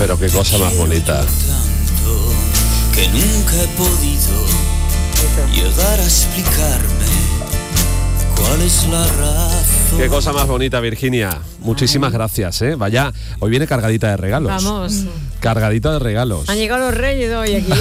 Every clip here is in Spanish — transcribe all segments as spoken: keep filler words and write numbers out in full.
Pero qué cosa más bonita. Que nunca he podido llegar a explicarme cuál es la razón. Qué cosa más bonita, Virginia. Muchísimas Ay. gracias, ¿eh? Vaya, hoy viene cargadita de regalos. Vamos. Cargadita de regalos. Han llegado los reyes hoy aquí.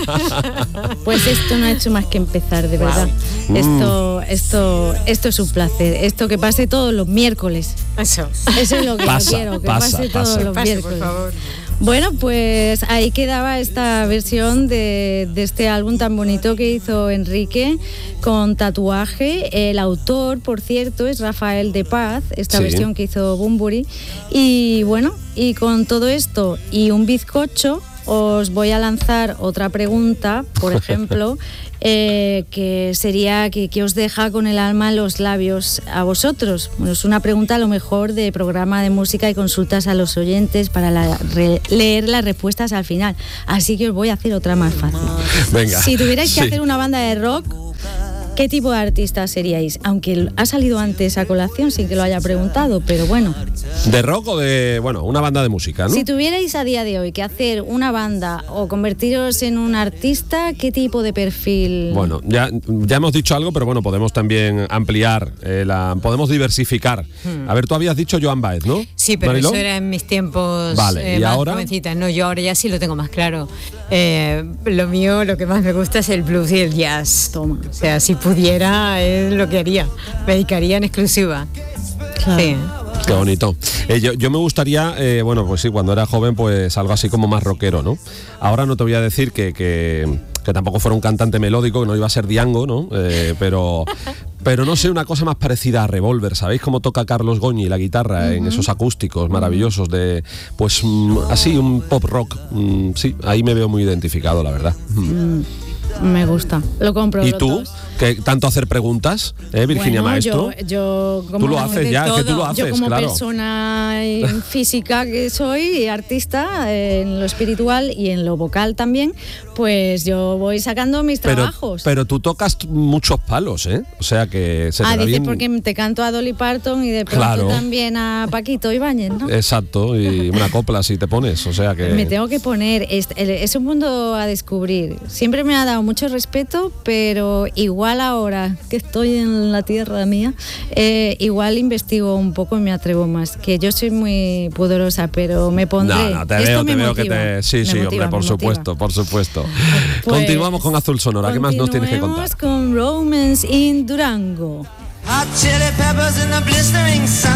Pues esto no ha hecho más que empezar, de verdad. Wow. Esto, esto, esto es un placer. Esto que pase todos los miércoles. Eso. Eso es lo que pasa, yo quiero, que pasa, pase pasa. todos los Pase, miércoles. por favor. Bueno, pues ahí quedaba esta versión de, de este álbum tan bonito que hizo Enrique con Tatuaje. El autor, por cierto, es Rafael de Paz, esta sí. versión que hizo Bunbury. Y bueno, y con todo esto y un bizcocho, os voy a lanzar otra pregunta, por ejemplo, eh, que sería que, que os deja con el alma en los labios a vosotros. Bueno, es una pregunta a lo mejor de programa de música y consultas a los oyentes para la, re, leer las respuestas al final. Así que os voy a hacer otra más fácil. Venga. Si tuvierais que sí. hacer una banda de rock, ¿qué tipo de artista seríais? Aunque ha salido antes a colación sin que lo haya preguntado, pero bueno. ¿De rock o de, bueno, una banda de música, no? Si tuvierais a día de hoy que hacer una banda o convertiros en un artista, ¿qué tipo de perfil? Bueno, ya, ya hemos dicho algo, pero bueno, podemos también ampliar, eh, la, podemos diversificar. Hmm. A ver, tú habías dicho Joan Baez, ¿no? Sí, pero ¿Mariló? eso era en mis tiempos vale, eh, ¿y más ahora? jovencitas. No, yo ahora ya sí lo tengo más claro. Eh, lo mío, lo que más me gusta es el blues y el jazz. Toma. O sea, si pudiera, es lo que haría. Me dedicaría en exclusiva. Claro. Sí. Qué bonito. Eh, yo, yo me gustaría, eh, bueno, pues sí, cuando era joven, pues algo así como más rockero, ¿no? Ahora no te voy a decir que, que, que tampoco fuera un cantante melódico, que no iba a ser Diango, ¿no? Eh, pero, pero no sé, una cosa más parecida a Revolver. ¿Sabéis cómo toca Carlos Goñi la guitarra uh-huh. en esos acústicos maravillosos de, pues mm, así, un pop rock? Mm, sí, ahí me veo muy identificado, la verdad. Mm. Me gusta, lo compro. ¿Y tú? ¿Qué tanto hacer preguntas, eh, Virginia bueno, Maestro? Yo, yo como tú lo haces ya, todo, que tú lo haces, yo como claro. persona física que soy, artista en lo espiritual y en lo vocal también, pues yo voy sacando mis pero, trabajos. Pero tú tocas muchos palos, ¿eh? O sea que se te ah, da dices bien... porque te canto a Dolly Parton y de pronto claro. también a Paquito Ibáñez, ¿no? Exacto, y una copla si te pones, o sea que... Me tengo que poner, es, es un mundo a descubrir. Siempre me ha dado mucho respeto, pero igual ahora que estoy en la tierra mía, eh, igual investigo un poco y me atrevo más. Que yo soy muy pudorosa, pero me pondré. No, no, te Esto veo, me te veo motiva, que te... Sí, me sí, motiva, hombre, por supuesto, por supuesto. Pues, continuamos con Azul Sonora, ¿qué más nos tienes que contar? Continuemos con Romance in Durango. Hot chili peppers in the blistering sun.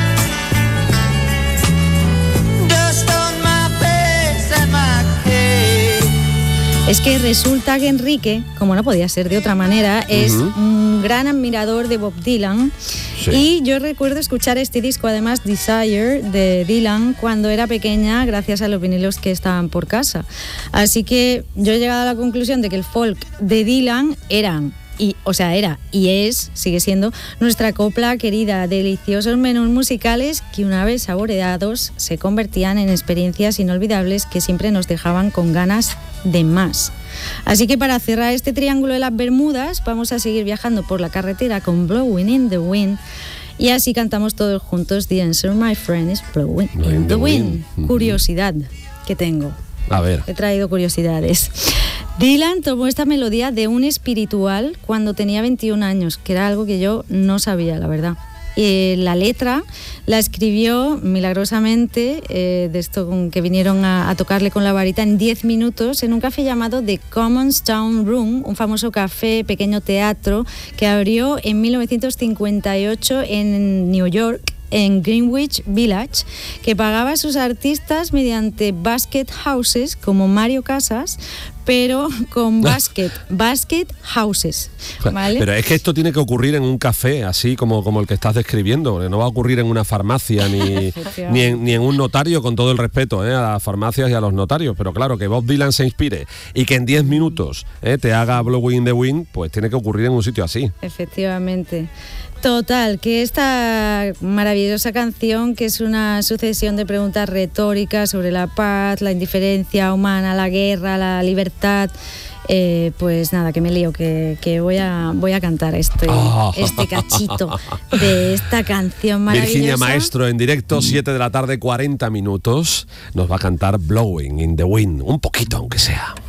Dust on my face and my cake. Es que resulta que Enrique, como no podía ser de otra manera, es uh-huh. un gran admirador de Bob Dylan. Sí. Y yo recuerdo escuchar este disco, además Desire, de Dylan, cuando era pequeña, gracias a los vinilos que estaban por casa. Así que yo he llegado a la conclusión de que el folk de Dylan eran... Y, o sea, era y es, sigue siendo, nuestra copla querida, deliciosos menús musicales que una vez saboreados se convertían en experiencias inolvidables que siempre nos dejaban con ganas de más. Así que para cerrar este triángulo de las Bermudas, vamos a seguir viajando por la carretera con Blowing in the Wind. Y así cantamos todos juntos The answer, my friend, is blowing in, in the, the wind. wind. Curiosidad que tengo. A ver. He traído curiosidades. Dylan tomó esta melodía de un espiritual cuando tenía veintiún años, que era algo que yo no sabía, la verdad. Y la letra la escribió milagrosamente, eh, de esto con que vinieron a, a tocarle con la varita en diez minutos en un café llamado The Commons Town Room, un famoso café, pequeño teatro que abrió en mil novecientos cincuenta y ocho en New York, en Greenwich Village, que pagaba a sus artistas mediante basket houses como Mario Casas, pero con basket, basket houses, ¿vale? Pero es que esto tiene que ocurrir en un café, así como, como el que estás describiendo, no va a ocurrir en una farmacia ni, ni, en, ni en un notario, con todo el respeto eh, a las farmacias y a los notarios, pero claro, que Bob Dylan se inspire y que en diez minutos eh, te haga Blowing in the Wind, pues tiene que ocurrir en un sitio así. Efectivamente. Total, que esta maravillosa canción, que es una sucesión de preguntas retóricas sobre la paz, la indiferencia humana, la guerra, la libertad, eh, pues nada, que me lío, que, que voy a voy a cantar este, oh. este cachito de esta canción maravillosa. Virginia Maestro en directo, siete de la tarde, cuarenta minutos, nos va a cantar Blowing in the Wind, un poquito aunque sea.